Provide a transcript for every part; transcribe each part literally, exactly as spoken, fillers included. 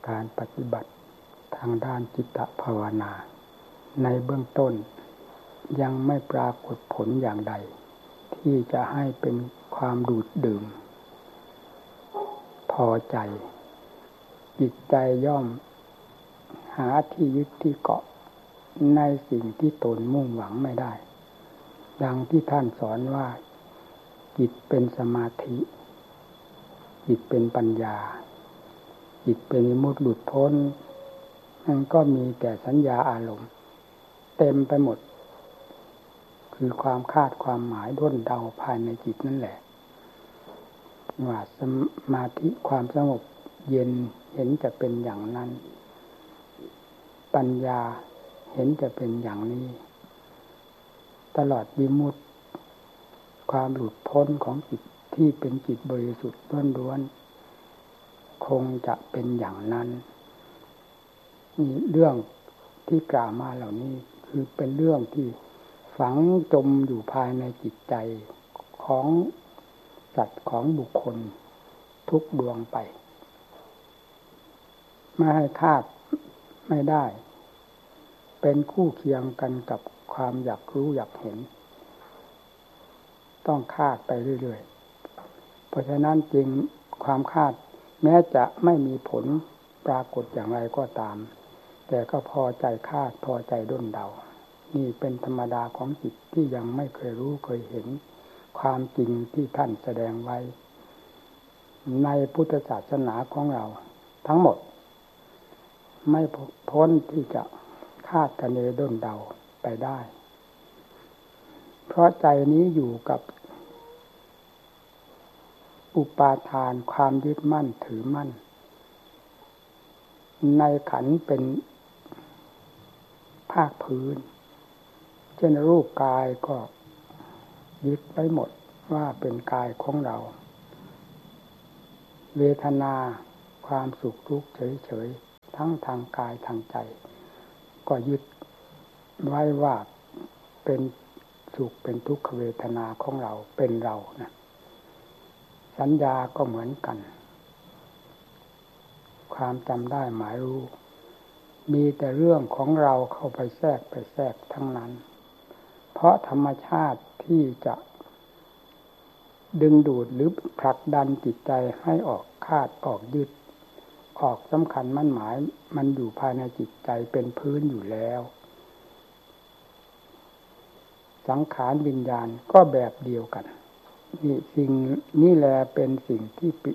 การปฏิบัติทางด้านจิตภาวนาในเบื้องต้นยังไม่ปรากฏผลอย่างใดที่จะให้เป็นความดูดดื่มพอใจจิตใจย่อมหาที่ยึดที่เกาะในสิ่งที่ตนมุ่งหวังไม่ได้ดังที่ท่านสอนว่าจิตเป็นสมาธิจิตเป็นปัญญาจิตเป็นวิมุตติหลุดพ้นมันก็มีแต่สัญญาอารมณ์เต็มไปหมดคือความคาดความหมายด้นเดาภายในจิตนั่นแหละว่าสมาธิความสงบเย็นเห็นจะเป็นอย่างนั้นปัญญาเห็นจะเป็นอย่างนี้ตลอดวิมุตติความหลุดพ้นของจิตที่เป็นจิตบริสุทธิ์ล้วนๆคงจะเป็นอย่างนั้นนี่เรื่องที่กล่าวมาเหล่านี้คือเป็นเรื่องที่ฝังจมอยู่ภายในจิตใจของสัตว์ของบุคคลทุกดวงไปไม่ให้คาดไม่ได้เป็นคู่เคียงกันกับความอยากรู้อยากเห็นต้องคาดไปเรื่อยๆเพราะฉะนั้นจึงความคาดแม้จะไม่มีผลปรากฏอย่างไรก็ตามแต่ก็พอใจคาดพอใจด้นเดานี่เป็นธรรมดาของจิตที่ยังไม่เคยรู้เคยเห็นความจริงที่ท่านแสดงไว้ในพุทธศาสนาของเราทั้งหมดไม่พ้นที่จะคาดคะเนด้นเดาไปได้เพราะใจนี้อยู่กับอุปาทานความยึดมั่นถือมั่นในขันธ์เป็นภาคพื้นเช่นรูปกายก็ยึดไว้หมดว่าเป็นกายของเราเวทนาความสุขทุกข์เฉยๆทั้งทางกายทางใจก็ยึดไว้ว่าเป็นสุขเป็นทุกขเวทนาของเราเป็นเรานะสัญญาก็เหมือนกันความจำได้หมายรู้มีแต่เรื่องของเราเข้าไปแทรกไปแทรกทั้งนั้นเพราะธรรมชาติที่จะดึงดูดหรือผลักดันจิตใจให้ออกคาดออกยึดออกสำคัญมั่นหมายมันอยู่ภายในจิตใจเป็นพื้นอยู่แล้วสังขารวิญญาณก็แบบเดียวกันนี่สิ่งนี่แหละเป็นสิ่งที่ปิ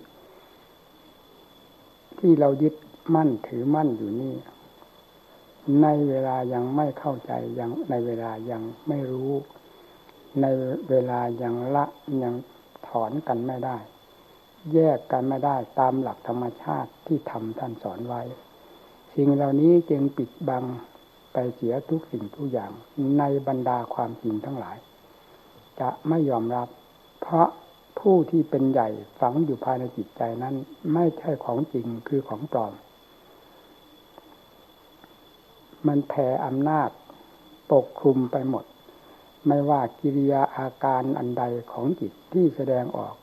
ที่เรายึดมั่นถือมั่นอยู่นี่ในเวลายังไม่เข้าใจยังในเวลายังไม่รู้ในเวลายังละยังถอนกันไม่ได้แยกกันไม่ได้ตามหลักธรรมชาติที่ธรรมท่านสอนไว้สิ่งเหล่านี้จึงปิดบังไปเสียทุกสิ่งทุกอย่างในบรรดาความจริงทั้งหลายจะไม่ยอมรับเพราะผู้ที่เป็นใหญ่ฝังอยู่ภายในจิตใจนั้นไม่ใช่ของจริงคือของปลอมมันแผ่อำนาจปกคลุมไปหมดไม่ว่ากิริยาอาการอันใดของจิตที่แสดงออก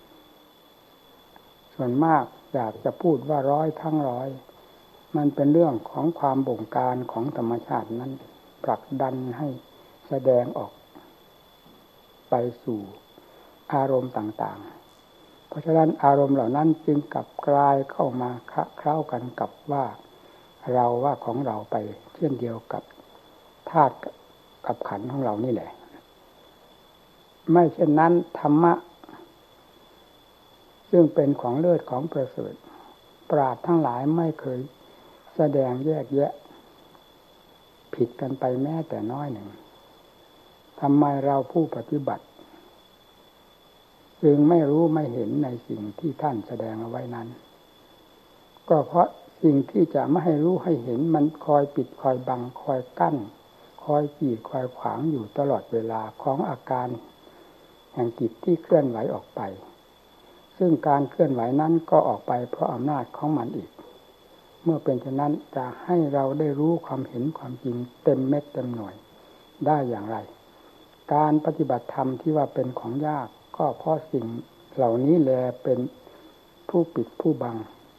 ส่วนมากอยากจะพูดว่าร้อยทั้งร้อยมันเป็นเรื่องของความบงการของธรรมชาตินั้นผลักดันให้แสดงออกไปสู่อารมณ์ต่างๆเพราะฉะนั้นอารมณ์เหล่านั้นจึงกลับกลายเข้ามาคะเคล้ากันกับว่าเราว่าของเราไปเช่นเดียวกับธาตุกับขันธ์ของเรานี่แหละไม่เช่นนั้นธรรมะซึ่งเป็นของเลิศของประเสริฐปราชญ์ทั้งหลายไม่เคยแสดงแยกแยะผิดกันไปแม้แต่น้อยหนึ่งทำไมเราผู้ปฏิบัติจึงไม่รู้ไม่เห็นในสิ่งที่ท่านแสดงเอาไว้นั้นก็เพราะสิ่งที่จะไม่ให้รู้ให้เห็นมันคอยปิดคอยบังคอยกั้นคอยกีดคอยขวางอยู่ตลอดเวลาของอาการแห่งจิตที่เคลื่อนไหวออกไปซึ่งการเคลื่อนไหวนั้นก็ออกไปเพราะอำนาจของมันอีกเมื่อเป็นเช่นนั้นจะให้เราได้รู้ความเห็นความจริงเต็มเม็ดเต็มหน่วยได้อย่างไรการปฏิบัติธรรมที่ว่าเป็นของยากก็เพราะสิ่งเหล่านี้แลเป็นผู้ปิดผู้บัง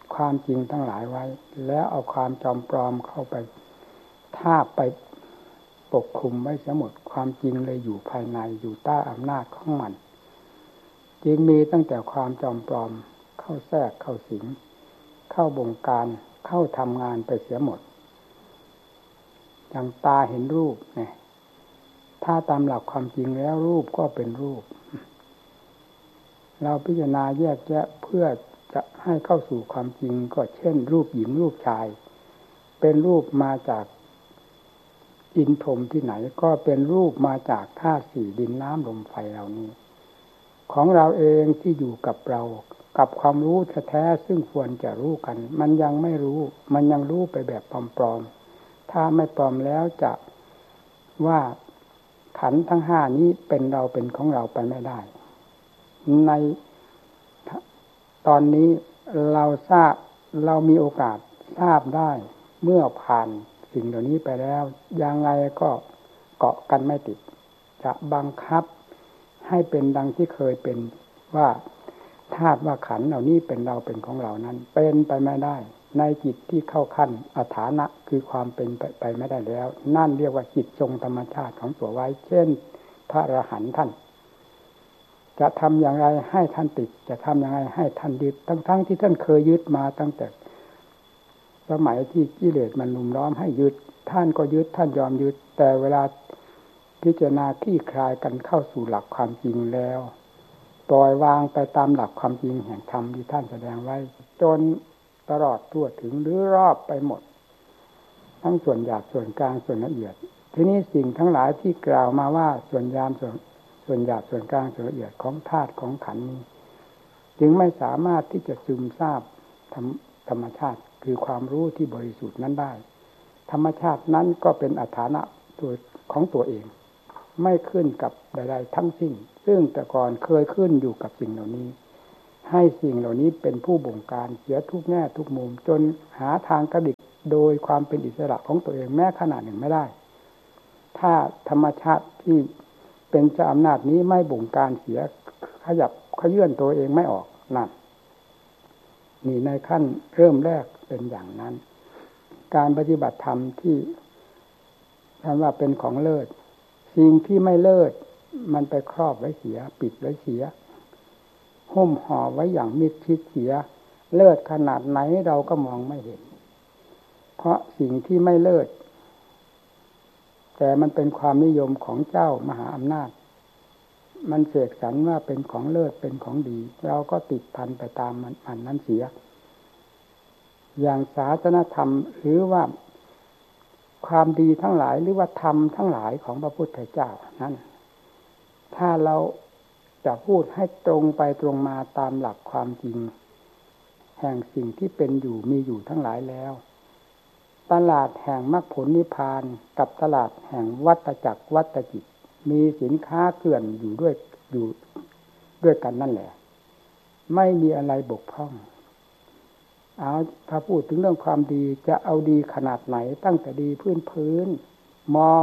ความจริงทั้งหลายไว้แล้วเอาความจอมปลอมเข้าไปทาบไปปกคลุมไว้เสียหมดความจริงเลยอยู่ภายในอยู่ใต้อำนาจของมันจึงมีตั้งแต่ความจอมปลอมเข้าแทรกเข้าสิงเข้าบงการเข้าทำงานไปเสียหมดอย่างตาเห็นรูปเนี่ยถ้าตามหลักความจริงแล้วรูปก็เป็นรูปเราพิจารณาแยกแยะเพื่อจะให้เข้าสู่ความจริงก็เช่นรูปหญิงรูปชายเป็นรูปมาจากอินทรีย์ที่ไหนก็เป็นรูปมาจากธาตุสี่ดินน้ำลมไฟเหล่านี้ของเราเองที่อยู่กับเรากับความรู้แท้ๆซึ่งควรจะรู้กันมันยังไม่รู้มันยังรู้ไปแบบปลอมๆถ้าไม่ปลอมแล้วจะว่าขันธ์ทั้งห้านี้เป็นเราเป็นของเราไปไม่ได้ในตอนนี้เราทราบเรามีโอกาสทราบได้เมื่อผ่านสิ่งเหล่านี้ไปแล้วยังไงก็เกาะกันไม่ติดจะบังคับให้เป็นดังที่เคยเป็นว่าธาตุว่าขันธ์เหล่านี้เป็นเราเป็นของเรานั้นเป็นไปไม่ได้ในจิตที่เข้าขั้นอฐานะคือความเป็นไปไม่ได้แล้วนั่นเรียกว่าจิตทรงธรรมชาติของตัวไว้เช่นพระอรหันต์ท่านจะทำอย่างไรให้ท่านติดจะทำอย่างไรให้ท่านยึดทั้งๆที่ท่านเคยยึดมาตั้งแต่สมัยที่กิเลสมันลุมล้อมให้ยึดท่านก็ยึดท่านยอมยึดแต่เวลาพิจารณาคลี่คลายกันเข้าสู่หลักความจริงแล้วปล่อยวางไปตามหลักความจริงแห่งธรรมที่ท่านแสดงไว้จนตลอดทั่วถึงหรือรอบไปหมดทั้งส่วนหยาบส่วนกลางส่วนละเอียดทีนี้สิ่งทั้งหลายที่กล่าวมาว่าส่วนยามส่วนส่วนหยาบส่วนกลางส่วนละเอียดของธาตุของขันธ์นี้จึงไม่สามารถที่จะซึมซาบธรรมธรรมชาติคือความรู้ที่บริสุทธิ์นั้นได้ธรรมชาตินั้นก็เป็นอัฏฐานะตัวของตัวเองไม่ขึ้นกับใดๆทั้งสิ้นซึ่งแต่ก่อนเคยขึ้นอยู่กับสิ่งเหล่านี้ให้สิ่งเหล่านี้เป็นผู้บงการเสียทุกแง่ทุกมุมจนหาทางกระดิกโดยความเป็นอิสระของตัวเองแม้ขนาดหนึ่งไม่ได้ถ้าธรรมชาติที่เป็นเจ้าอำนาจนี้ไม่บงการเสียขยับขยื่นตัวเองไม่ออกนั่นนี่ในขั้นเริ่มแรกเป็นอย่างนั้นการปฏิบัติธรรมที่ท่านว่าเป็นของเลิศสิ่งที่ไม่เลิศมันไปครอบไว้เสียปิดไว้เสียหุ้มห่อไว้อย่างมิดชิดเสียเลิศขนาดไหนเราก็มองไม่เห็นเพราะสิ่งที่ไม่เลิศแต่มันเป็นความนิยมของเจ้ามหาอำนาจมันเสกสรรว่าเป็นของเลิศเป็นของดีเราก็ติดพันไปตามมันมันนั้นเสียอย่างศาสนธรรมหรือว่าความดีทั้งหลายหรือว่าธรรมทั้งหลายของพระพุทธเจ้านั้นถ้าเราจะพูดให้ตรงไปตรงมาตามหลักความจริงแห่งสิ่งที่เป็นอยู่มีอยู่ทั้งหลายแล้วตลาดแห่งมรรคผลนิพพานกับตลาดแห่งวัฏจักรวัฏจิตมีสินค้าเกลื่อนอยู่ด้วยอยู่ด้วยกันนั่นแหละไม่มีอะไรบกพร่องเอาถ้าพูดถึงเรื่องความดีจะเอาดีขนาดไหนตั้งแต่ดีพื้นพื้นมอง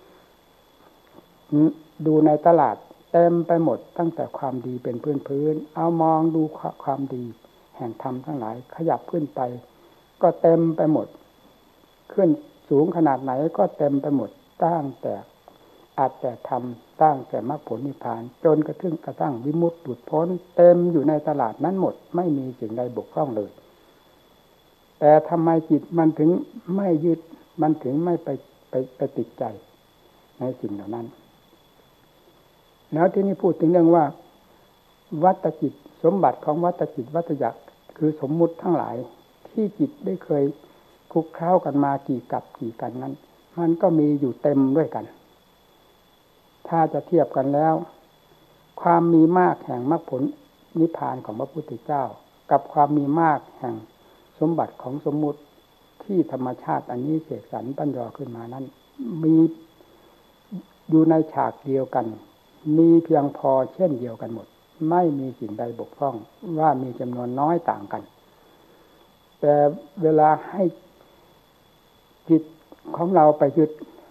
ดูในตลาดเต็มไปหมดตั้งแต่ความดีเป็นพื้นพื้นเอามองดูความดีแห่งธรรมทั้งหลายขยับขึ้นไปก็เต็มไปหมดขึ้นสูงขนาดไหนก็เต็มไปหมดตั้งแต่อาจแต่ธรรมตั้งแต่มรรคผลนิพพานจนกระทั่งกระทั่งวิมุตติหลุดพ้นเต็มอยู่ในตลาดนั้นหมดไม่มีสิ่งใดบกพร่องเลยแต่ทำไมจิตมันถึงไม่ยึดมันถึงไม่ไปไปไปติดใจในสิ่งเหล่านั้นแล้วที่นี่พูดถึงเรื่องว่าวัฏจิตสมบัติของวัฏจิตวัฏจักรคือสมมุติทั้งหลายที่จิตได้เคยคลุกเคล้ากันมากี่กับกี่กันนั้นมันก็มีอยู่เต็มด้วยกันถ้าจะเทียบกันแล้วความมีมากแห่งมรรคผลนิพพานของพระพุทธเจ้ากับความมีมากแห่งสมบัติของสมมุติที่ธรรมชาติอันนี้เสกสรรปั้นยอขึ้นมานั้นมีอยู่ในฉากเดียวกันมีเพียงพอเช่นเดียวกันหมดไม่มีสิ่งใดบกพร่องว่ามีจำนวนน้อยต่างกันแต่เวลาให้จิตของเราไปยึด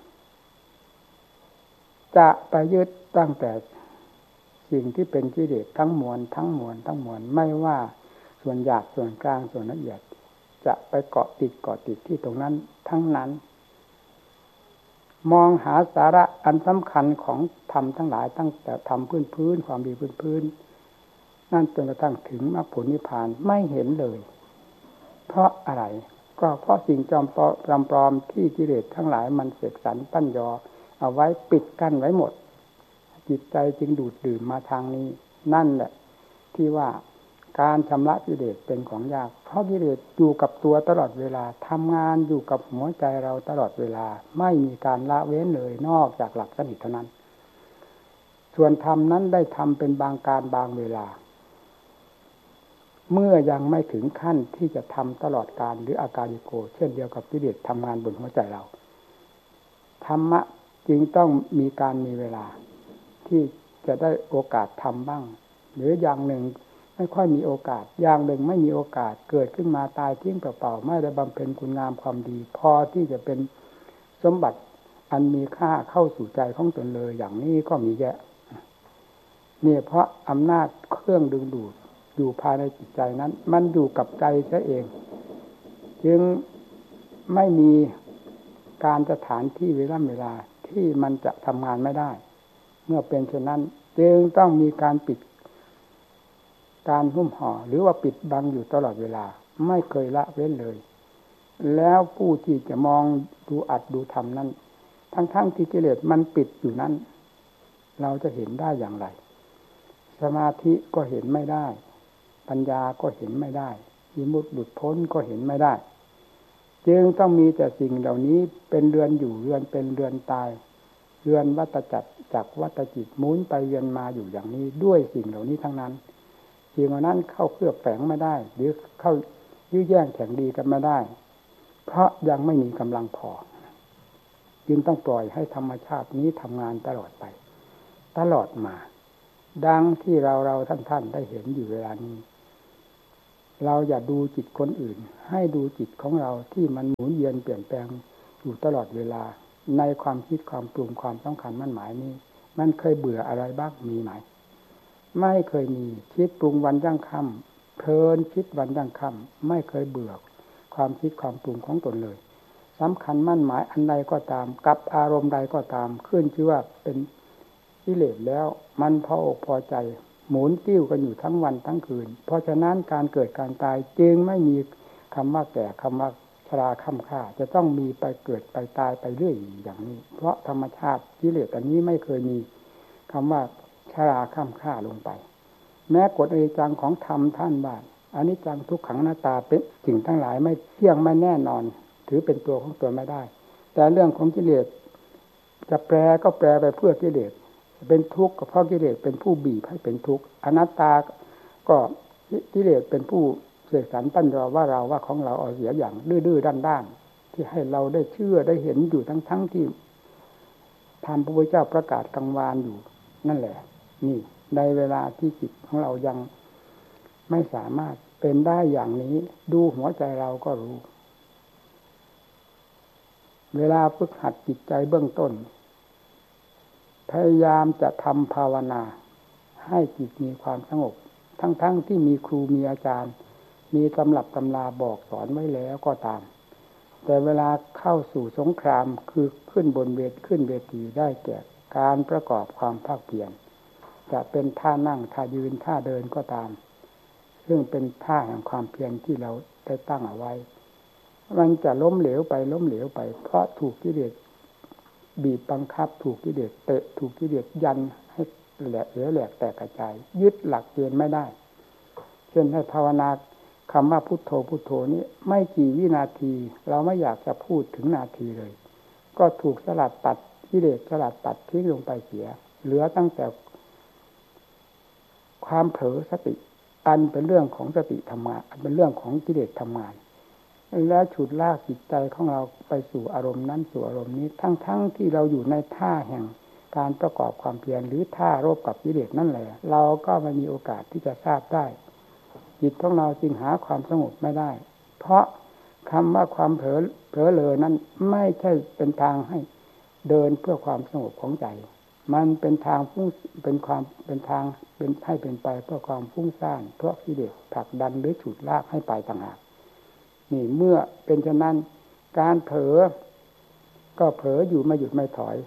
จะไปยึดตั้งแต่สิ่งที่เป็นกิเลสทั้งมวลทั้งมวลทั้งมวลไม่ว่าส่วนหยาบส่วนกลางส่วนละเอียดจะไปเกาะติดเกาะติดที่ตรงนั้นทั้งนั้นมองหาสาระอันสำคัญของธรรมทั้งหลายตั้งแต่ธรรมพื้นพื้นความดีพื้นพื้นนั่นจนกระทั่งถึงมรรคผลนิพพานไม่เห็นเลยเพราะอะไรก็เพราะสิ่งจอมปลอมที่กิเลสทั้งหลายมันเสกสรรปั้นยอเอาไว้ปิดกั้นไว้หมดจิตใจจึงดูดดื่มมาทางนี้นั่นแหละที่ว่าการชำระกิเลสเป็นของยากเพราะกิเลสอยู่กับตัวตลอดเวลาทำงานอยู่กับหัวใจเราตลอดเวลาไม่มีการละเว้นเลยนอกจากหลักสนิทเท่านั้นส่วนธรรมนั้นได้ทำเป็นบางการบางเวลาเมื่อยังไม่ถึงขั้นที่จะทำตลอดการหรืออาการิโกเช่นเดียวกับกิเลสทำงานบนหัวใจเราธรรมะจึงต้องมีการมีเวลาที่จะได้โอกาสทำบ้างหรืออย่างหนึ่งไม่ค่อยมีโอกาสอย่างหนึ่งไม่มีโอกาสเกิดขึ้นมาตายทิ้งเปล่าๆไม่ได้บำเพ็ญคุณงามความดีพอที่จะเป็นสมบัติอันมีค่าเข้าสู่ใจของตนเลยอย่างนี้ก็มีแยะนี่เพราะอำนาจเครื่องดึงดูดอยู่ภายในจิตใจนั้นมันอยู่กับใจซะเองจึงไม่มีการสถานที่เวลาเวลาที่มันจะทำงานไม่ได้เมื่อเป็นเช่นนั้นจึงต้องมีการปิดการหุ้มห่อหรือว่าปิดบังอยู่ตลอดเวลาไม่เคยละเว้นเลยแล้วผู้ที่จะมองดูอัดดูทำนั้นทั้งๆที่กิเลสมันปิดอยู่นั้นเราจะเห็นได้อย่างไรสมาธิก็เห็นไม่ได้ปัญญาก็เห็นไม่ได้วิมุตติหลุดพ้นก็เห็นไม่ได้จึงต้องมีแต่สิ่งเหล่านี้เป็นเรือนอยู่เรือนเป็นเรือนตายเรือนวัฏจักรจากวัฏจิตหมุนไปเวียนมาอยู่อย่างนี้ด้วยสิ่งเหล่านี้ทั้งนั้นสิ่งเหล่านั้นเข้าเคลือบแฝงไม่ได้หรือเข้ายื้อแย่งแข่งดีกันไม่ได้เพราะยังไม่มีกำลังพอจึงต้องปล่อยให้ธรรมชาตินี้ทำงานตลอดไปตลอดมาดังที่เราเราท่านท่านได้เห็นอยู่เวลานี้เราอย่าดูจิตคนอื่นให้ดูจิตของเราที่มันหมุนเวียนเปลี่ยนแปลงอยู่ตลอดเวลาในความคิดความปรุงความสำคัญมั่นหมายนี้มันเคยเบื่ออะไรบ้างมีไหมไม่เคยมีคิดปรุงวันยั่งค่ำเพลินคิดวันยั่งค่ำไม่เคยเบื่อความคิดความปรุงของตนเลยสำคัญมั่นหมายอันใดก็ตามกับอารมณ์ใดก็ตามขึ้นชื่อว่าเป็นกิเลสแล้วมันพออกพอใจหมุนติ้วกันอยู่ทั้งวันทั้งคืนเพราะฉะนั้นการเกิดการตายจึงไม่มีคำว่าแก่คำว่าชราค่ำค่าจะต้องมีไปเกิดไปตายไปเรื่อยอย่างนี้เพราะธรรมชาติกิเลสอันนี้ไม่เคยมีคำว่าชราค่ำค่าลงไปแม้กฎอนิจจังของธรรมท่านว่าอนิจจังทุกขังอนัตตาเป็นสิ่งทั้งหลายไม่เที่ยงไม่แน่นอนถือเป็นตัวของตัวไม่ได้แต่เรื่องของกิเลสจะแปลก็แปลไปเพื่อกิเลสเป็นทุกข์ก็เพราะกิเลสเป็นผู้บีบให้เป็นทุกข์อนัตตาก็กิเลสเป็นผู้เสกสรรปั้นยอว่าเราว่าของเราเอาเสียอย่างดื้อๆด้านๆที่ให้เราได้เชื่อได้เห็นอยู่ทั้งๆที่ธรรมพระพุทธเจ้าประกาศกังวานอยู่นั่นแหละนี่ในเวลาที่จิตของเรายังไม่สามารถเป็นได้อย่างนี้ดูหัวใจเราก็รู้เวลาฝึกหัดจิตใจเบื้องต้นพยายามจะทำภาวนาให้จิตมีความสงบทั้งๆ ท, ที่มีครูมีอาจารย์มีตำรับตำราบอกสอนไว้แล้วก็ตามแต่เวลาเข้าสู่สงครามคือขึ้นบนเวทขึ้นเวทีได้แก่การประกอบความภาคเพียรจะเป็นท่านั่งท่ายืนท่าเดินก็ตามซึ่งเป็นท่าแห่งความเพียรที่เราได้ตั้งเอาไว้มันจะล้มเหลวไปล้มเหลวไปเพราะถูกกิเลสบีบบังคับถูกกิเลสเตะถูกกิเลสยันให้แหลกเหลวแหลกแตกกระจายยึดหลักเกณฑ์ไม่ได้เช่นให้ภาวนาคำว่าพุทโธพุทโธนี้ไม่กี่วินาทีเราไม่อยากจะพูดถึงนาทีเลยก็ถูกสลัดตัดกิเลสสลัดตัดทิ้งลงไปเสียเหลือตั้งแต่ความเผลอสติอันเป็นเรื่องของสติธรรมะอันเป็นเรื่องของกิเลสทำงานแล้วฉุดลากจิตใจของเราไปสู่อารมณ์นั้นสู่อารมณ์นี้ทั้งๆ ท, ที่เราอยู่ในท่าแห่งการประกอบความเพียรหรือท่ารบกับกิเลสนั่นแหละเราก็ไม่มีโอกาสที่จะทราบได้จิตของเราจึงหาความสงบไม่ได้เพราะคำว่าความเผลอเผลอเลอนั้นไม่ใช่เป็นทางให้เดินเพื่อความสงบของใจมันเป็นทางฟุ้งเป็นความเป็นทางเป็นให้เป็นไปเพื่อความฟุ้งซ่านเพราะกิเลสผลักดันหรือฉุดลากให้ไปต่างหากนี่เมื่อเป็นฉะนั้นการเผลอก็เผลออยู่ไม่หยุดไม่ถอย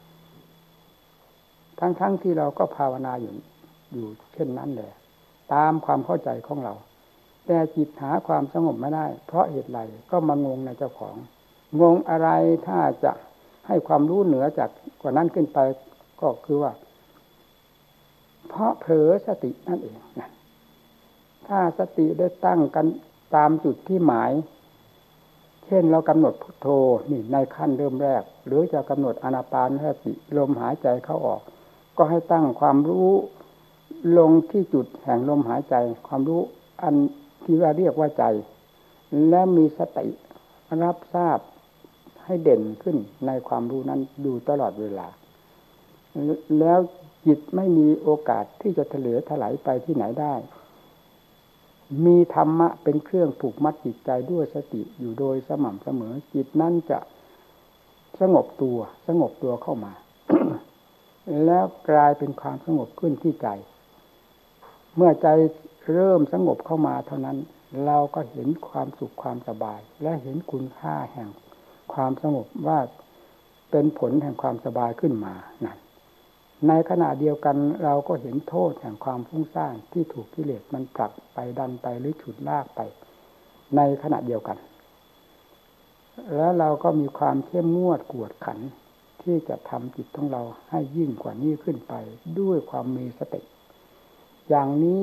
ทั้งๆ ท, ที่เราก็ภาวนาอยู่อยู่เช่นนั้นแหละตามความเข้าใจของเราแต่จิตหาความสงบไม่ได้เพราะเหตุไรก็มางงในเจ้าของงงอะไรถ้าจะให้ความรู้เหนือจากกว่านั้นขึ้นไปก็คือว่าเพราะเผลอสตินั่นเองนะถ้าสติได้ตั้งกันตามจุดที่หมายเช่นเรากำหนดพุทโธนี่ในขั้นเริ่มแรกหรือจะกำหนดอานาปานสติลมหายใจเข้าออกก็ให้ตั้งความรู้ลงที่จุดแห่งลมหายใจความรู้อันที่ว่าเรียกว่าใจและมีสติรับทราบให้เด่นขึ้นในความรู้นั้นอยู่ตลอดเวลาแล้วจิตไม่มีโอกาสที่จะทะเลถลายไปที่ไหนได้มีธรรมะเป็นเครื่องผูกมัดจิตใจด้วยสติอยู่โดยสม่ำเสมอจิตนั้นจะสงบตัวสงบตัวเข้ามา แล้วกลายเป็นความสงบขึ้นที่ใจเมื่อใจเริ่มสงบเข้ามาเท่านั้นเราก็เห็นความสุขความสบายและเห็นคุณค่าแห่งความสงบว่าเป็นผลแห่งความสบายขึ้นมานั่นในขณะเดียวกันเราก็เห็นโทษแห่งความฟุ้งซ่านที่ถูกกิเลสมันผลักไปดันไปหรือฉุดลากไปในขณะเดียวกันแล้วเราก็มีความเข้มงวดกวดขันที่จะทำจิตของเราให้ยิ่งกว่านี้ขึ้นไปด้วยความมีสติอย่างนี้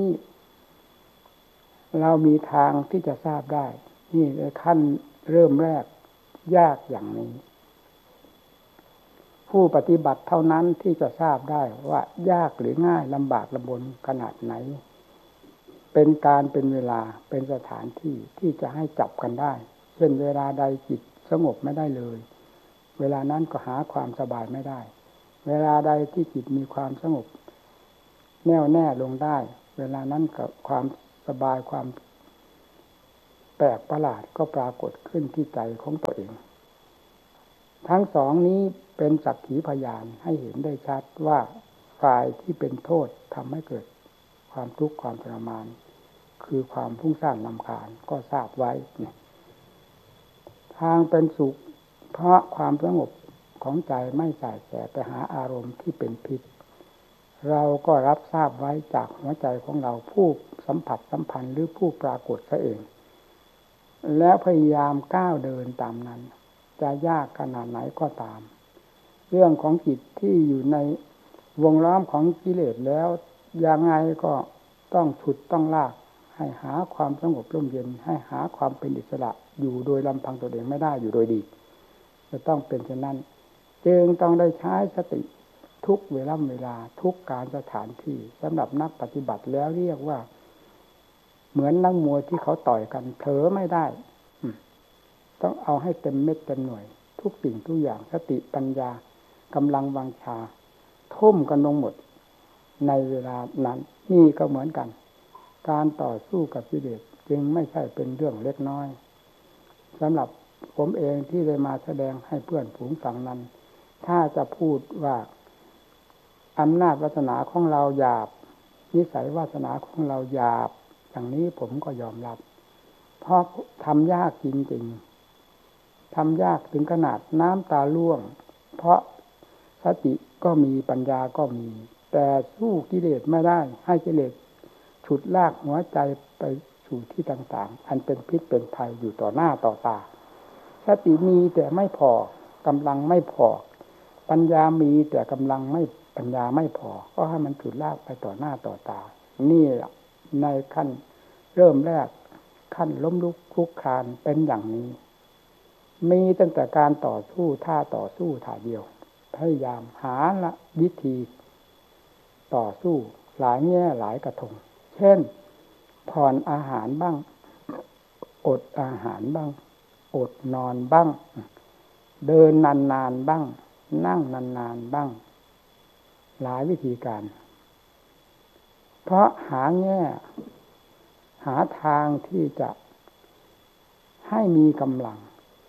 เรามีทางที่จะทราบได้นี่ในขั้นเริ่มแรกยากอย่างนี้ผู้ปฏิบัติเท่านั้นที่จะทราบได้ว่ายากหรือง่ายลำบากลำบนขนาดไหนเป็นการเป็นเวลาเป็นสถานที่ที่จะให้จับกันได้เช่นเวลาใดจิตสงบไม่ได้เลยเวลานั้นก็หาความสบายไม่ได้เวลาใดที่จิตมีความสงบแน่วแน่ลงได้เวลานั้นกับความสบายความแปลกประหลาดก็ปรากฏขึ้นที่ใจของตัวเองทั้งสองนี้เป็นสักขีพยานให้เห็นได้ชัดว่าฝ่ายที่เป็นโทษทำให้เกิดความทุกข์ความทรมานคือความฟุ้งซ่านรำคาญก็ทราบไว้เนี่ยทางเป็นสุขเพราะความสงบของใจไม่ส่ายแสไปหาอารมณ์ที่เป็นพิษเราก็รับทราบไว้จากหัวใจของเราผู้สัมผัสสัมพันธ์หรือผู้ปรากฏซะเองแล้วพยายามก้าวเดินตามนั้นจะยากขนาดไหนก็ตามเรื่องของจิตที่อยู่ในวงล้อมของกิเลสแล้วยังไงก็ต้องฉุดต้องลากให้หาความสงบร่มเย็นให้หาความเป็นอิสระอยู่โดยลำพังตัวเองไม่ได้อยู่โดยดีจะต้องเป็นเช่นนั้นจึงต้องได้ใช้สติทุกเวลาเวลาทุกการสถานที่สำหรับนักปฏิบัติแล้วเรียกว่าเหมือนนักมวยที่เขาต่อยกันเผลอไม่ได้ต้องเอาให้เต็มเม็ดเต็มหน่วยทุกสิ่งทุกอย่างสติปัญญากำลังวังชาทุ่มกันลงหมดในเวลานั้นนี่ก็เหมือนกันการต่อสู้กับกิเลสจึงไม่ใช่เป็นเรื่องเล็กน้อยสำหรับผมเองที่ได้มาแสดงให้เพื่อนฝูงฟังนั้นถ้าจะพูดว่าอำนาจวาสนาของเราหยาบนิสัยวาสนาของเราหยาบอย่างนี้ผมก็ยอมรับเพราะทำยากจริงๆทำยากถึงขนาดน้ำตาร่วงเพราะสติก็มีปัญญาก็มีแต่สู้กิเลสไม่ได้ให้กิเลสฉุดลากหัวใจไปสู่ที่ต่างๆอันเป็นพิษเป็นภัยอยู่ต่อหน้าต่อตาสติมีแต่ไม่พอกำลังไม่พอปัญญามีแต่กำลังไม่ปัญญาไม่พอก็ให้มันฉุดลากไปต่อหน้าต่อตานี่ในขั้นเริ่มแรกขั้นล้มลุกคลุกคลานเป็นอย่างนี้มีตั้งแต่การต่อสู้ท่าต่อสู้ท่าเดียวพยายามหาละวิธีต่อสู้หลายแง่หลายกระทงเช่นผ่อนอาหารบ้างอดอาหารบ้างอดนอนบ้างเดินนานๆบ้างนั่งนานๆบ้างหลายวิธีการเพราะหาแง่หาทางที่จะให้มีกำลัง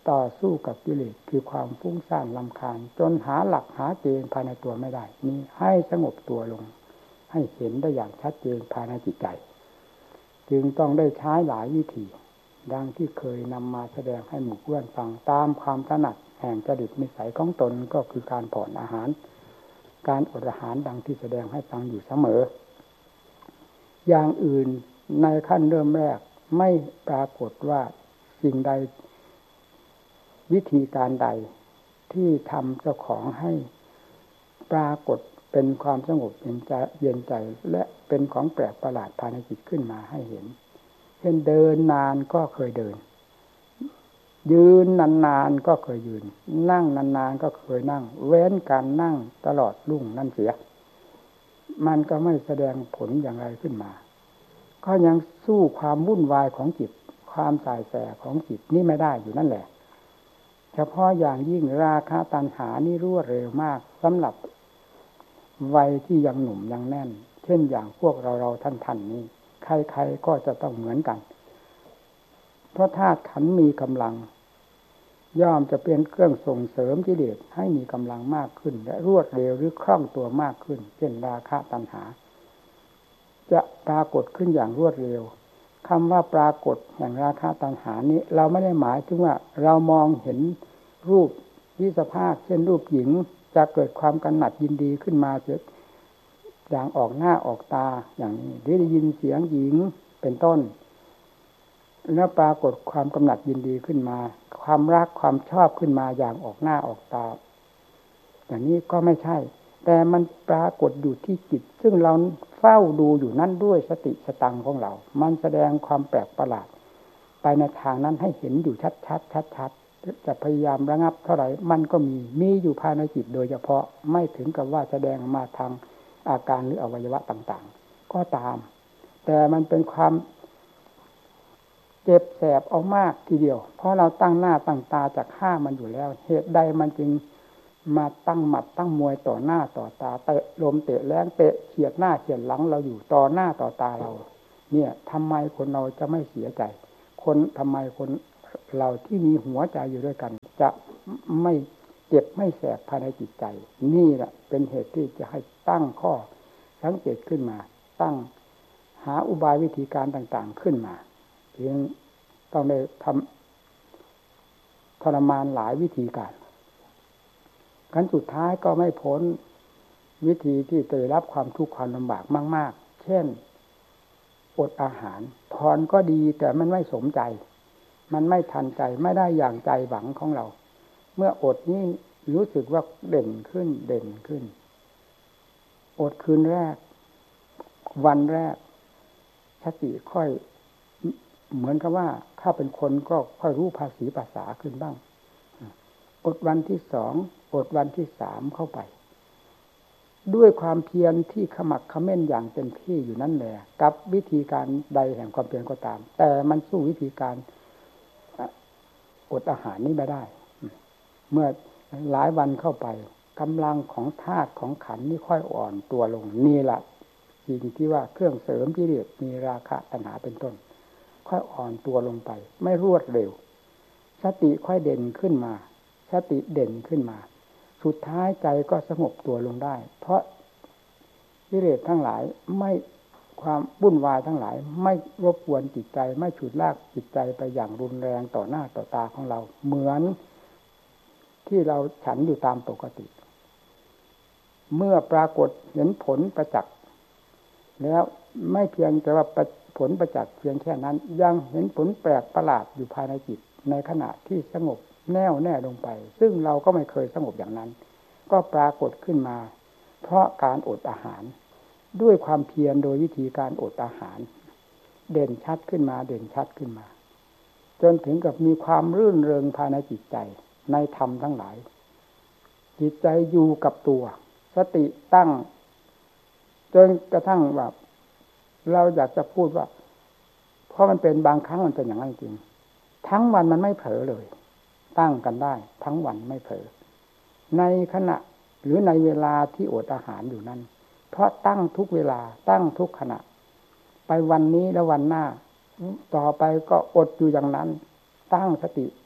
ต่อสู้กับกิเลสคือความฟุ้งซ่านรำคาญจนหาหลักหาเกณฑ์ภายในตัวไม่ได้นี้ให้สงบตัวลงให้เห็นได้อย่างชัดเจนภายในจิตใจจึงต้องได้ใช้หลายวิธีดังที่เคยนำมาแสดงให้หมู่เพื่อนฟังตามความถนัดแห่งจริตนิสัยของตนก็คือการผ่อนอาหารการอดอาหารดังที่แสดงให้ฟังอยู่เสมออย่างอื่นในขั้นเริ่มแรกไม่ปรากฏว่าสิ่งใดวิธีการใดที่ทำเจ้าของให้ปรากฏเป็นความสงบเย็นใจเย็นใจและเป็นของแปลกประหลาดภายในจิตขึ้นมาให้เห็นเช่นเดินนานก็เคยเดินยืนนานๆก็เคยยืนนั่งนานๆก็เคยนั่งเว้นการนั่งตลอดรุ่งนั่นเสียมันก็ไม่แสดงผลอย่างไรขึ้นมาก็ยังสู้ความวุ่นวายของจิตความสายแสของจิตนี่ไม่ได้อยู่นั่นแหละเฉพาะอย่างยิ่งราคะตัณหานี่รวดเร็วมากสำหรับวัยที่ยังหนุ่มยังแน่นเช่นอย่างพวกเราเราท่านท่านนี้ใครๆก็จะต้องเหมือนกันเพราะธาตุขันธ์มีกำลังย่อมจะเป็นเครื่องส่งเสริมกิเลสให้มีกำลังมากขึ้นและรวดเร็วหรือคล่องตัวมากขึ้นเช่นราคะตัณหาจะปรากฏขึ้นอย่างรวดเร็วคำว่าปรากฏแห่งราคะตัณหานี้เราไม่ได้หมายถึงว่าเรามองเห็นรูปวิสภาคเช่นรูปหญิงจะเกิดความกำหนัดยินดีขึ้นมาเกิดอย่างออกหน้าออกตาอย่างนี้หรือได้ยินเสียงหญิงเป็นต้นแล้วปรากฏความกำหนัดยินดีขึ้นมาความรักความชอบขึ้นมาอย่างออกหน้าออกตาอย่างนี้ก็ไม่ใช่แต่มันปรากฏอยู่ที่จิตซึ่งเราเฝ้าดูอยู่นั่นด้วยสติสตังของเรามันแสดงความแปลกประหลาดไปในทางนั้นให้เห็นอยู่ชัดชัดชัดชัดจะพยายามระงับเท่าไหร่มันก็มีมีอยู่ภายในจิตโดยเฉพาะไม่ถึงกับว่าแสดงมาทางอาการหรืออวัยวะต่างๆก็ตามแต่มันเป็นความเจ็บแสบเอามากทีเดียวเพราะเราตั้งหน้าตั้งตาจะฆ่ามันอยู่แล้วเหตุใดมันจึงมาตั้งหมัดตั้งมวยต่อหน้าต่อตาเตะลมเตะแรงเตะเฉียดหน้าเฉียดหลังเราอยู่ต่อหน้าต่อตาเราเนี่ยทำไมคนเราจะไม่เสียใจคนทำไมคนเราที่มีหัวใจอยู่ด้วยกันจะไม่เจ็บไม่แสบภายในจิตใจนี่แหละเป็นเหตุที่จะให้ตั้งข้อสังเกตขึ้นมาตั้งหาอุบายวิธีการต่างๆขึ้นมาเพียงต้องได้ทำทรมานหลายวิธีการขั้นสุดท้ายก็ไม่พ้นวิธีที่จะได้รับความทุกข์ความลำบากมากๆเช่นอดอาหารพรก็ดีแต่มันไม่สมใจมันไม่ทันใจไม่ได้อย่างใจหวังของเราเมื่ออดนี้รู้สึกว่าเด่นขึ้นเด่นขึ้นอดคืนแรกวันแรกสติค่อยเหมือนกับว่าถ้าเป็นคนก็ค่อยรู้ภาษีภาษาขึ้นบ้างอดวันที่สองอดวันที่สามเข้าไปด้วยความเพียรที่ขมักเขม้นอย่างเต็มที่อยู่นั่นแหละกับวิธีการใดแห่งความเพียรก็ตามแต่มันสู้วิธีการอดอาหารนี้ไม่ได้เมื่อหลายวันเข้าไปกำลังของธาตุของขันธ์นี่ค่อยอ่อนตัวลงนี่แหละสิ่งที่ว่าเครื่องเสริมกิเลสมีราคะตัณหาเป็นต้นค่อยอ่อนตัวลงไปไม่รวดเร็วสติค่อยเด่นขึ้นมาสติเด่นขึ้นมาสุดท้ายใจก็สงบตัวลงได้เพราะกิเลสทั้งหลายไม่ความวุ่นวายทั้งหลายไม่รบกวนจิตใจไม่ฉุดลากจิตใจไปอย่างรุนแรงต่อหน้าต่อตาของเราเหมือนที่เราฉันอยู่ตามปกติเมื่อปรากฏเห็นผลประจักษ์แล้วไม่เพียงแต่ว่าผลประจักษ์เพียงแค่นั้นยังเห็นผลแปลกประหลาดอยู่ภายในจิตในขณะที่สงบแน่วแน่ลงไปซึ่งเราก็ไม่เคยสงบอย่างนั้นก็ปรากฏขึ้นมาเพราะการอดอาหารด้วยความเพียรโดยวิธีการอดอาหารเด่นชัดขึ้นมาเด่นชัดขึ้นมาจนถึงกับมีความรื่นเริงภายในจิตใจในธรรมทั้งหลายจิตใจอยู่กับตัวสติตั้งจนกระทั่งแบบเราอยากจะพูดว่าเพราะมันเป็นบางครั้งมันเป็นอย่างนั้นจริงทั้งวันมันไม่เผลอเลยตั้งกันได้ทั้งวันไม่เผลอในขณะหรือในเวลาที่อดอาหารอยู่นั้นเพราะตั้งทุกเวลาตั้งทุกขณะไปวันนี้แล้ววันหน้าต่อไปก็อดอยู่อย่างนั้นตั้งสติ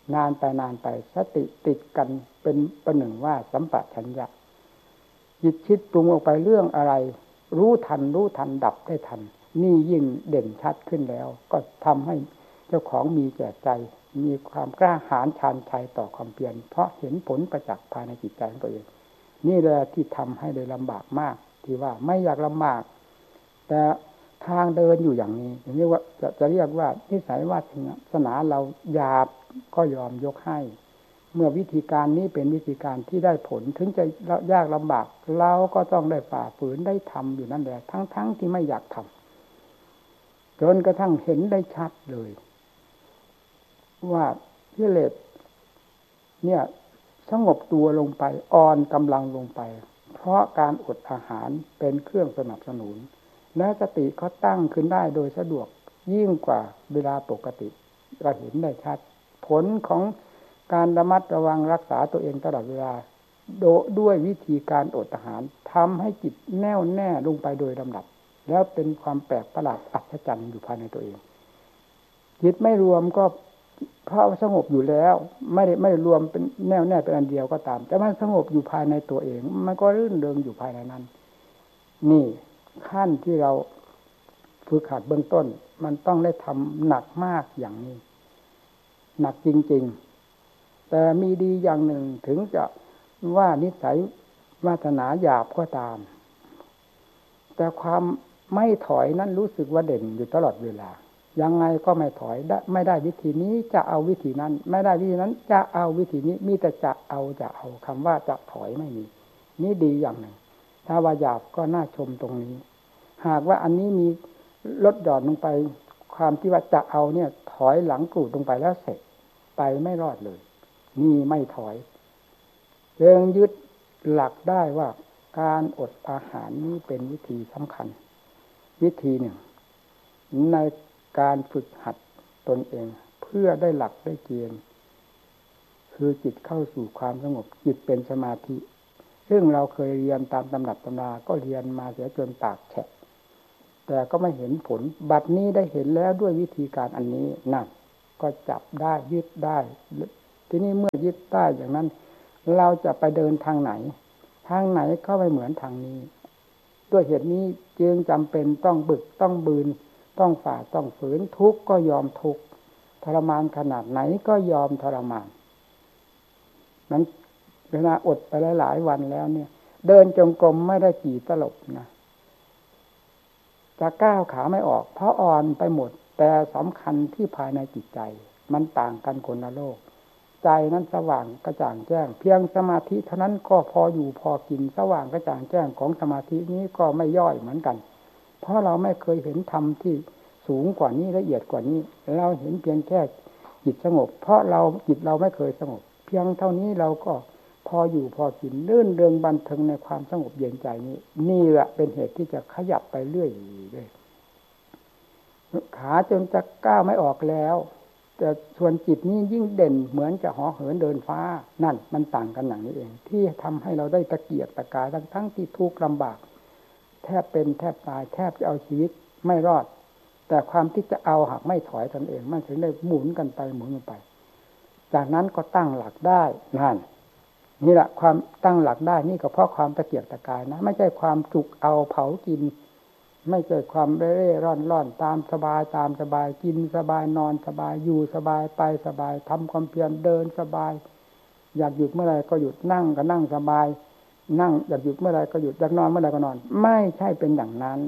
นานไปนานไปสติติดกันเป็นประหนึ่งว่าสัมปชัญญะจิตคิดปรุงออกไปเรื่องอะไรรู้ทันรู้ทันดับได้ทันนี่ยิ่งเด่นชัดขึ้นแล้วก็ทำให้เจ้าของมีแก่ใจมีความกล้าหาญชาญชัยต่อความเพียรเพราะเห็นผลประจักษ์ภายในจิตใจของตัวเองนี่แหละที่ทำให้ได้ลำบากมากที่ว่าไม่อยากลำบากแต่ทางเดินอยู่อย่างนี้อย่างนี้ว่าจะจะเรียกว่านิสัยวาสนาเราหยาบก็ยอมยกให้เมื่อวิธีการนี้เป็นวิธีการที่ได้ผลถึงจะยากลำบากเราก็ต้องได้ฝ่าฝืนได้ทำอยู่นั่นแหละทั้งๆที่ไม่อยากทำจนกระทั่งเห็นได้ชัดเลยว่ากิเลสเนี่ยสงบตัวลงไปอ่อนกำลังลงไปเพราะการอดอาหารเป็นเครื่องสนับสนุนและสติเขาตั้งขึ้นได้โดยสะดวกยิ่งกว่าเวลาปกติเราเห็นได้ชัดผลของการระมัดระวังรักษาตัวเองตลอดเวลาโดด้วยวิธีการอดอาหารทำให้จิตแน่วแน่ลงไปโดยลำดับแล้วเป็นความแปลกประหลาดอัศจรรย์อยู่ภายในตัวเองจิตไม่รวมก็เพราะสงบอยู่แล้วไม่ได้ไม่ได้รวมเป็นแน่วแน่เป็นอันเดียวก็ตามแต่มันสงบอยู่ภายในตัวเองมันก็รื่นเริงอยู่ภายในนั้นนี่ขั้นที่เราฝึกหัดเบื้องต้นมันต้องได้ทำหนักมากอย่างนี้หนักจริงๆแต่มีดีอย่างหนึ่งถึงจะว่านิสัยวาสนาหยาบก็ตามแต่ความไม่ถอยนั้นรู้สึกว่าเด่นอยู่ตลอดเวลายังไงก็ไม่ถอยไม่ได้วิธีนี้จะเอาวิธีนั้นไม่ได้วิธีนั้นจะเอาวิธีนี้มีแต่จะเอาจะเอาคำว่าจะถอยไม่มีนี่ดีอย่างหนึ่งถ้าว่าหยาบก็น่าชมตรงนี้หากว่าอันนี้มีลดหย่อนลงไปความที่ว่าจะเอาเนี่ยถอยหลังกรูดลงไปแล้วเสร็จไปไม่รอดเลยนี่ไม่ถอยเรื่องยึดหลักได้ว่าการอดอาหารนี้เป็นวิธีสำคัญวิธีหนึ่งในการฝึกหัดตนเองเพื่อได้หลักได้เกณฑ์คือจิตเข้าสู่ความสงบจิตเป็นสมาธิซึ่งเราเคยเรียนตามตำรับตำราก็เรียนมาเสียจนปากแฉะแต่ก็ไม่เห็นผลบัดนี้ได้เห็นแล้วด้วยวิธีการอันนี้นั่นก็จับได้ยึดได้ทีนี้เมื่อยึดได้อย่างนั้นเราจะไปเดินทางไหนทางไหนก็ไม่เหมือนทางนี้ด้วยเหตุนี้จึงจำเป็นต้องบึกต้องบืนต้องฝ่าต้องฝืนทุกข์ก็ยอมทุกข์ทรมานขนาดไหนก็ยอมทรมานนั้นเวลาอดไปหลายๆวันแล้วเนี่ยเดินจงกรมไม่ได้กี่ตลบนะจะก้าวขาไม่ออกเพราะอ่อนไปหมดแต่สำคัญที่ภายในจิตใจมันต่างกันคนละโลกใจนั้นสว่างกระจ่างแจ้งเพียงสมาธิเท่านั้นก็พออยู่พอกินสว่างกระจ่างแจ้งของสมาธินี้ก็ไม่ย่อยเหมือนกันเพราะเราไม่เคยเห็นธรรมที่สูงกว่านี้ละเอียดกว่านี้เราเห็นเพียงแค่จิตสงบเพราะเราจิตเราไม่เคยสงบเพียงเท่านี้เราก็พออยู่พอกินลื่นเริงบันเทิงในความสงบเย็นใจนี้นี่แหละเป็นเหตุที่จะขยับไปเรื่อยเลยขาจนจะก้าวไม่ออกแล้วแต่ส่วนจิตนี้ยิ่งเด่นเหมือนจะห่อเหินเดินฟ้านั่นมันต่างกันอย่างนี้เองที่ทำให้เราได้ตะเกียกตะกายทั้งทั้งที่ทุกข์ลำบากแทบเป็นแทบตายแทบจะเอาชีวิตไม่รอดแต่ความที่จะเอาหากไม่ถอยตนเองมันถึงได้หมุนกันไปหมุนกันไปจากนั้นก็ตั้งหลักได้นั่นนี่แหละความตั้งหลักได้นี่ก็เพราะความตะเกียกตะกายนะไม่ใช่ความจุกเอาเผากินไม่ใช่ความเร่ร่อนร่อนตามสบายตามสบายกินสบายนอนสบายอยู่สบายไปสบายทำความเพียรเดินสบายอยากหยุดเมื่อไรก็หยุดนั่งก็นั่งสบายนั่งอยากหยุดเมื่อไรก็หยุดอยากนอนเมื่อไรก็นอนไม่ใช่เป็นอย่างนั้น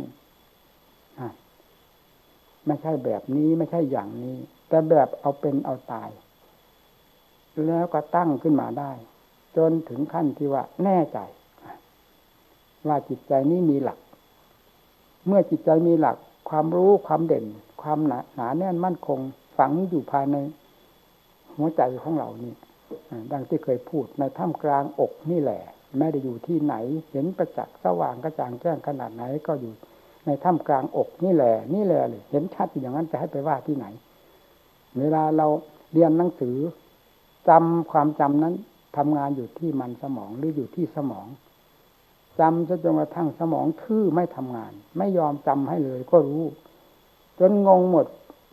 ไม่ใช่แบบนี้ไม่ใช่อย่างนี้แต่แบบเอาเป็นเอาตายแล้วก็ตั้งขึ้นมาได้จนถึงขั้นที่ว่าแน่ใจว่าจิตใจนี้มีหลักเมื่อจิตใจมีหลักความรู้ความเด่นความหนาหนาแน่นมั่นคงฝังอยู่ภายในหัวใจของเรานี่ดังที่เคยพูดในท่ามกลางอกนี่แหละไม่ได้อยู่ที่ไหนเห็นประจักษ์สว่างกระจ่างแจ้งขนาดไหนก็อยู่ในท่ามกลางอกนี่แหละนี่แหละเลยเห็นชัดอย่างนั้นจะให้ไปว่าที่ไหนเวลาเราเรียนหนังสือจำความจำนั้นทำงานอยู่ที่มันสมองหรืออยู่ที่สมองจำจนกระทั่งสมองทื่อไม่ทำงานไม่ยอมจำให้เลยก็รู้จนงงหมด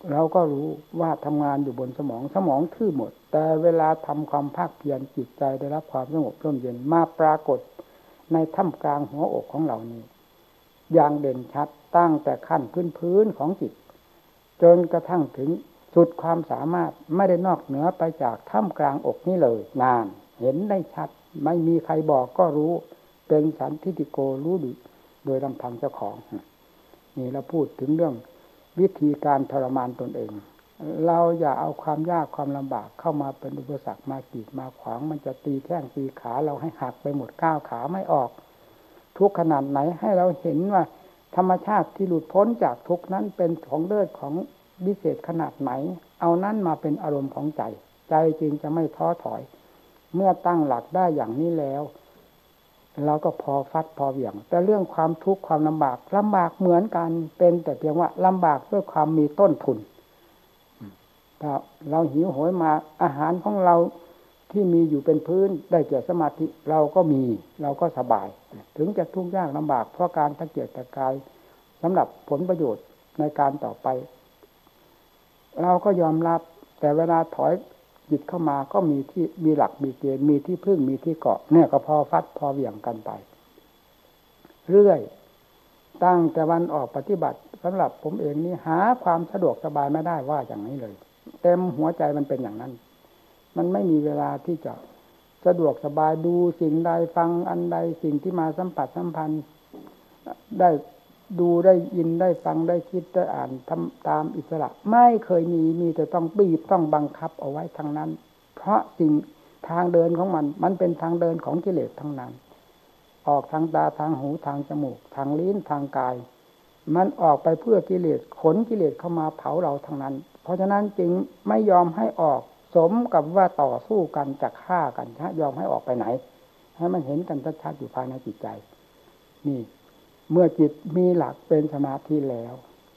เราก็รู้ว่าทำงานอยู่บนสมองสมองทื่อหมดแต่เวลาทำความภาคเพียรจิตใจได้รับความสงบร่มเย็นมาปรากฏในท่ามกลางหัวอกของเรานี้อย่างเด่นชัดตั้งแต่ขั้นพื้นๆของจิตจนกระทั่งถึงสุดความสามารถไม่ได้นอกเหนือไปจากท่ามกลางอกนี้เลยนานเห็นได้ชัดไม่มีใครบอกก็รู้เป็นสันทิฏฐิโกรู้โดยลำพังเจ้าของนี่เราพูดถึงเรื่องวิธีการทรมานตนเองเราอย่าเอาความยากความลำบากเข้ามาเป็นอุปสรรคมากีดมาขวางมันจะตีแข้งตีขาเราให้หักไปหมดก้าวขาไม่ออกทุกขนาดไหนให้เราเห็นว่าธรรมชาติที่หลุดพ้นจากทุกนั้นเป็นของเลิศของวิเศษขนาดไหนเอานั้นมาเป็นอารมณ์ของใจใจจึงจะไม่ท้อถอยเมื่อตั้งหลักได้อย่างนี้แล้วเราก็พอฟัดพอเหวี่ยงแต่เรื่องความทุกข์ความลำบากลำบากเหมือนกันเป็นแต่เพียงว่าลำบากด้วยความมีต้นทุนถ้าเราหิวโหยมาอาหารของเราที่มีอยู่เป็นพื้นได้แก่สมาธิเราก็มีเราก็สบายถึงจะทุกข์ยากลำบากเพราะการตะเกียกตะกายสำหรับผลประโยชน์ในการต่อไปเราก็ยอมรับแต่เวลาถอยจิตเข้ามาก็มีที่มีหลักมีเกณฑ์มีที่พึ่งมีที่เกาะเนี่ยก็พอฟัดพอเหวี่ยงกันไปเรื่อยตั้งแต่วันออกปฏิบัติสำหรับผมเองนี่หาความสะดวกสบายไม่ได้ว่าอย่างนี้เลยเต็มหัวใจมันเป็นอย่างนั้นมันไม่มีเวลาที่จะสะดวกสบายดูสิ่งใดฟังอันใดสิ่งที่มาสัมผัสสัมพันธ์ได้ดูได้ยินได้ฟังได้คิดได้อ่านทำตามอิสระไม่เคยมีมีแต่ต้องบีบต้องบังคับเอาไว้ทั้งนั้นเพราะสิ่งทางเดินของมันมันเป็นทางเดินของกิเลสทั้งนั้นออกทางตาทางหูทางจมูกทางลิ้นทางกายมันออกไปเพื่อกิเลสขนกิเลสเข้ามาเผาเราทั้งนั้นเพราะฉะนั้นจึงไม่ยอมให้ออกสมกับว่าต่อสู้กันจะฆ่ากันฮะยอมให้ออกไปไหนให้มันเห็นกันชัดๆอยู่ภายในจิตใจนี่เมื่อจิตมีหลักเป็นสมาธิแล้ว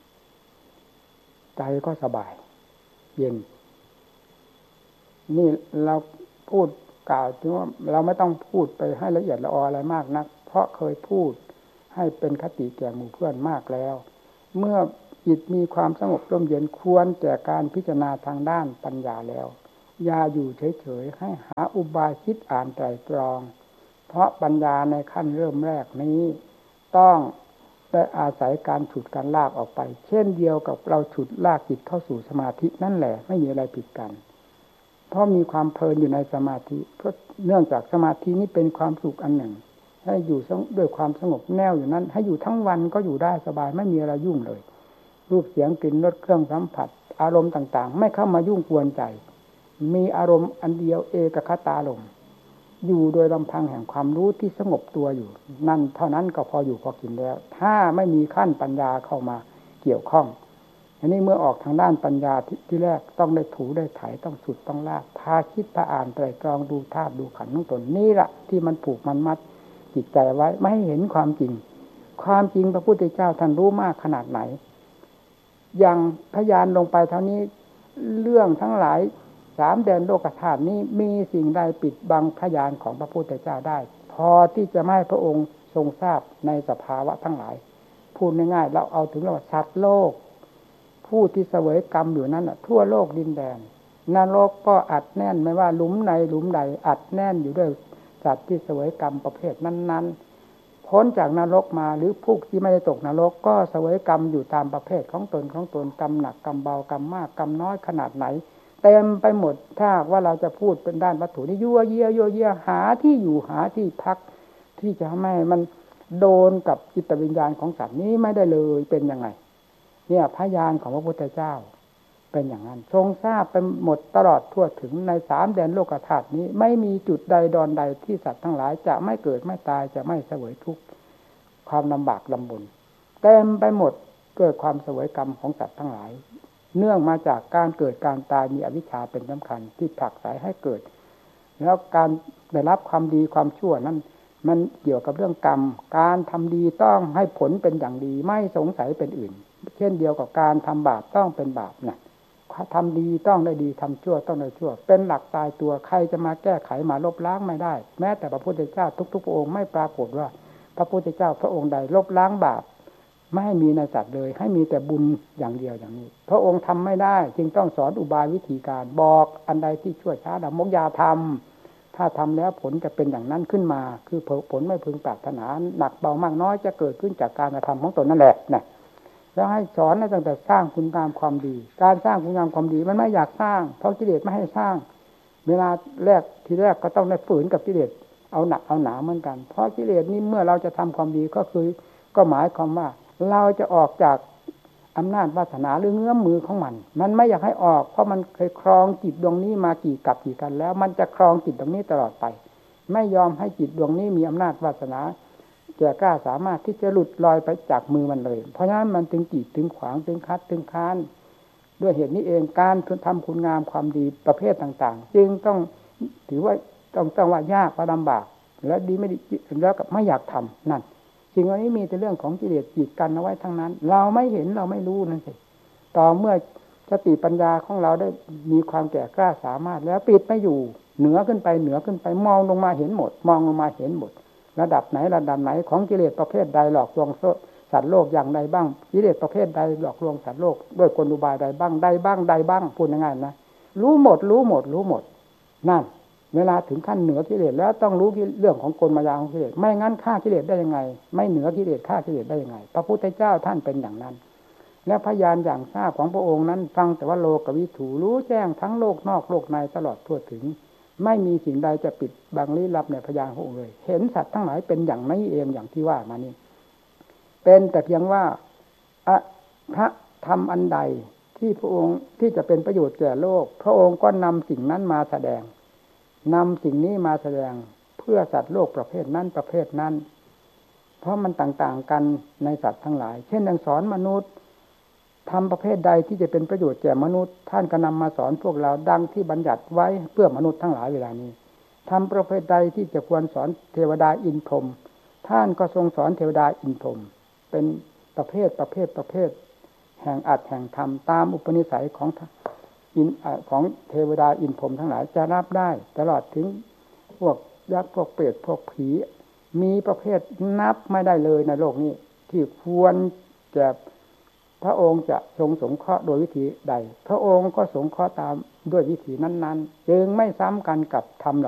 ใจก็สบายเย็นนี่เราพูดกล่าวถึงว่าเราไม่ต้องพูดไปให้ละเอียดละอออะไรมากนักเพราะเคยพูดให้เป็นคติแก่หมู่เพื่อนมากแล้วเมื่อจิตมีความสงบร่มเย็นควรแก่การพิจารณาทางด้านปัญญาแล้วอย่าอยู่เฉยๆให้หาอุบายคิดอ่านไตร่ตรองเพราะปัญญาในขั้นเริ่มแรกนี้ต้องได้อาศัยการฉุดการลากออกไปเช่นเดียวกับเราฉุดลากจิตเข้าสู่สมาธินั่นแหละไม่มีอะไรผิดกันเพราะมีความเพลินอยู่ในสมาธิเพราะเนื่องจากสมาธินี้เป็นความสุขอันหนึ่งให้อยู่ด้วยความสงบแน่วอยู่นั้นให้อยู่ทั้งวันก็อยู่ได้สบายไม่มีอะไรยุ่งเลยรูปเสียงกลิ่นรสเครื่องสัมผัสอารมณ์ต่างๆไม่เข้ามายุ่งกวนใจมีอารมณ์อันเดียวเอกคตารมณ์อยู่โดยลำพังแห่งความรู้ที่สงบตัวอยู่นั่นเท่านั้นก็พออยู่พอกินแล้วถ้าไม่มีขั้นปัญญาเข้ามาเกี่ยวข้องอันนี้เมื่อออกทางด้านปัญญาทที่แรกต้องได้ถูได้ไถต้องสุดต้องลากพาคิดพาอ่านไตรตรองดูธาตุดูขันธ์ของตนนี่แหละที่มันผูกมันมัดจิตใจไว้ไม่ให้เห็นความจริงความจริงพระพุทธเจ้าท่านรู้มากขนาดไหนอย่างพยานลงไปเท่านี้เรื่องทั้งหลายสามแดนโลกธาตุนี้มีสิ่งใดปิดบังพยานของพระพุทธเจ้าได้พอที่จะไม่ให้พระองค์ทรงทราบในสภาวะทั้งหลายพูดง่ายๆเราเอาถึงเราสัตว์โลกผู้ที่เสวยกรรมอยู่นั้นน่ะทั่วโลกดินแดนนรกก็อัดแน่นไม่ว่าหลุมในหลุมใดอัดแน่นอยู่ด้วยสัตว์ที่เสวยกรรมประเภทนั้นๆพ้นจากนรกมาหรือผู้ที่ไม่ได้ตกนรกก็เสวยกรรมอยู่ตามประเภทของตนของตนกรรมหนักกรรมเบากรรมมากกรรมน้อยขนาดไหนเต็มไปหมดถ้าว่าเราจะพูดเป็นด้านวัตถุนี่ยั่วเยี่ยยั่วเยี่ยหาที่อยู่หาที่พักที่จะไม่มันโดนกับจิตวิญญาณของสัตว์นี้ไม่ได้เลยเป็นยังไงเนี่ยพยานของพระพุทธเจ้าเป็นอย่างนั้นทรงทราบไปหมดตลอดทั่วถึงในสามแดนโลกธาตุนี้ไม่มีจุดใดดอนใดที่สัตว์ทั้งหลายจะไม่เกิดไม่ตายจะไม่เสวยทุกข์ความลำบากลำบนเต็มไปหมดเกิดความเสวยกรรมของสัตว์ทั้งหลายเนื่องมาจากการเกิดการตายมีอวิชชาเป็นสำคัญที่ผลักไสให้เกิดแล้วการได้รับความดีความชั่วนั้นมันเกี่ยวกับเรื่องกรรมการทำดีต้องให้ผลเป็นอย่างดีไม่สงสัยเป็นอื่นเช่นเดียวกับการทำบาปต้องเป็นบาปนะทำดีต้องได้ดีทำชั่วต้องได้ชั่วเป็นหลักตายตัวใครจะมาแก้ไขมาลบล้างไม่ได้แม้แต่พระพุทธเจ้าทุกๆพระองค์ไม่ปรากฏว่าพระพุทธเจ้าพระองค์ใดลบล้างบาปไม่ให้มีในสัตว์เลยให้มีแต่บุญอย่างเดียวอย่างนี้พระองค์ทำไม่ได้จึงต้องสอนอุบายวิธีการบอกอันใดที่ช่วยช้าดำมกยาทำถ้าทำแล้วผลจะเป็นอย่างนั้นขึ้นมาคือผลไม่พึงปรารถนาหนักเบามากน้อยจะเกิดขึ้นจากการกระทำของตนนั่นแหละนะแล้วให้สอนตั้งแต่สร้างคุณงามความดีการสร้างคุณงามความดีมันไม่อยากสร้างเพราะกิเลสไม่ให้สร้างเวลาแรกทีแรกก็ต้องได้ฝืนกับกิเลสเอาหนักเอาหนาเหมือนกันเพราะกิเลสนี้เมื่อเราจะทำความดีก็คือก็หมายความว่าเราจะออกจากอำนาจวาสนาหรือเงื้อมมือของมันมันไม่อยากให้ออกเพราะมันเคยครองจิตดวงนี้มากี่กับกี่กันแล้วมันจะครองจิตดวงนี้ตลอดไปไม่ยอมให้จิตดวงนี้มีอำนาจวาสนาจะกล้าสามารถที่จะหลุดลอยไปจากมือมันเลยเพราะฉะนั้นมันถึงกีดถึงขวางถึงคัดถึงค้านด้วยเหตุนี้เองการทำคุณงามความดีประเภทต่างๆจึงต้องถือว่าต้องต้องว่ายากว่าลำบากและดีไม่ดีแล้วกับไม่อยากทำนั่นสิ่งเหล่านี้มีแต่เรื่องของกิเลสกีดกันเอาไว้ทั้งนั้นเราไม่เห็นเราไม่รู้นั่นสิต่อเมื่อสติปัญญาของเราได้มีความแก่กล้าสามารถแล้วปิดไม่อยู่เหนือขึ้นไปเหนือขึ้นไปมองลงมาเห็นหมดมองลงมาเห็นหมดระดับไหนระดับไหนของกิเลสประเภทใดหลอกลวงสัตว์โลกอย่างใดบ้างกิเลสประเภทใดหลอกลวงสัตว์โลกด้วยกลอุบายใดบ้างใดบ้างใดบ้างพูดง่ายๆนะรู้หมดรู้หมดรู้หมดนั่นเวลาถึงขั้นเหนือกิเลสแล้วต้องรู้เรื่องของกลมายาของกิเลสไม่งั้นฆ่ากิเลสได้ยังไงไม่เหนือกิเลสฆ่ากิเลสได้ยังไงพระพุทธเจ้าท่านเป็นอย่างนั้นและพยานอย่างทราบของพระองค์นั้นฟังแต่ว่าโลกวิถูรู้แจ้งทั้งโลกนอกโลกในตลอดทั่วถึงไม่มีสิ่งใดจะปิดบังลี้ลับในพยานขององค์เลยเห็นสัตว์ทั้งหลายเป็นอย่างนี้เองอย่างที่ว่ามานี่เป็นแต่เพียงว่าพระธรรมอันใดที่พระองค์ที่จะเป็นประโยชน์แก่โลกพระองค์ก็นำสิ่งนั้นมาแสดงนำสิ่งนี้มาแสดงเพื่อสัตว์โลกประเภทนั้นประเภทนั้นเพราะมันต่างๆกันในสัตว์ทั้งหลายเช่นอย่างสอนมนุษย์ทำประเภทใดที่จะเป็นประโยชน์แก่มนุษย์ท่านก็นำมาสอนพวกเราดังที่บัญญัติไว้เพื่อมนุษย์ทั้งหลายเวลานี้ทำประเภทใดที่จะควรสอนเทวดาอินพรหมท่านก็ทรงสอนเทวดาอินพรหมเป็นประเภทประเภทประเภทแห่งอัตแห่งธรรมตามอุปนิสัยของอินของเทวดาอินพรหมทั้งหลายจะรับได้ตลอดถึงพวกยักษ์พวกเปรตพวกผีมีประเภทนับไม่ได้เลยในโลกนี้ที่ควรจะพระองค์จะทรงสงเคราะห์โดยวิธีใดพระองค์ก็สงเคราะห์ตามด้วยวิธีนั้นๆจึงไม่ซ้ำกันกับธรรมเหล่า